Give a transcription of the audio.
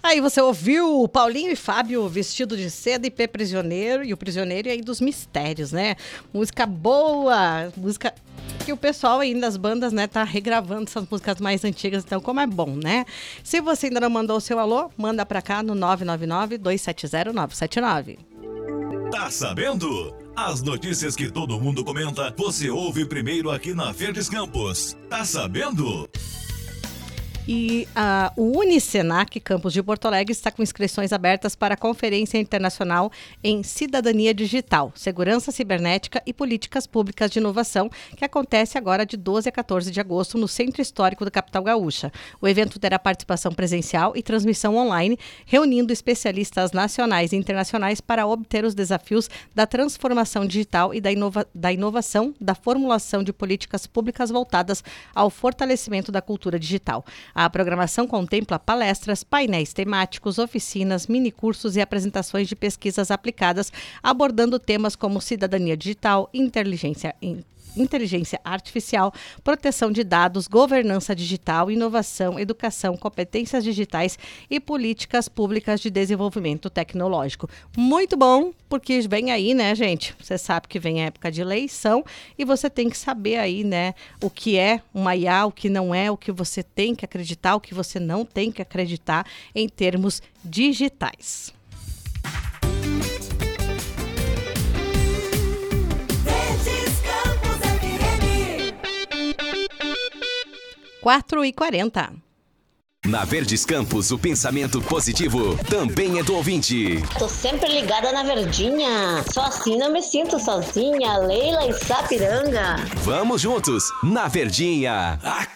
Aí você ouviu o Paulinho e Fábio, Vestido de Seda e Pé Prisioneiro, e o Prisioneiro aí dos Mistérios, né? Música boa, música que o pessoal aí das bandas, né, tá regravando essas músicas mais antigas, então como é bom, né? Se você ainda não mandou o seu alô, manda pra cá no 999-270-979. Tá sabendo? As notícias que todo mundo comenta, você ouve primeiro aqui na Verdes Campos. Tá sabendo? E o Unicenac Campus de Porto Alegre está com inscrições abertas para a Conferência Internacional em Cidadania Digital, Segurança Cibernética e Políticas Públicas de Inovação, que acontece agora de 12 a 14 de agosto no Centro Histórico da capital gaúcha. O evento terá participação presencial e transmissão online, reunindo especialistas nacionais e internacionais para obter os desafios da transformação digital e da inovação, da formulação de políticas públicas voltadas ao fortalecimento da cultura digital. A programação contempla palestras, painéis temáticos, oficinas, minicursos e apresentações de pesquisas aplicadas, abordando temas como cidadania digital, inteligência artificial, proteção de dados, governança digital, inovação, educação, competências digitais e políticas públicas de desenvolvimento tecnológico. Muito bom, porque vem aí, né, gente? Você sabe que vem a época de eleição e você tem que saber aí, né, o que é uma IA, o que não é, o que você tem que acreditar, o que você não tem que acreditar em termos digitais. 4h40. Na Verdes Campos, o pensamento positivo também é do ouvinte. Tô sempre ligada na Verdinha. Só assim não me sinto sozinha. Leila e Sapiranga. Vamos juntos na Verdinha.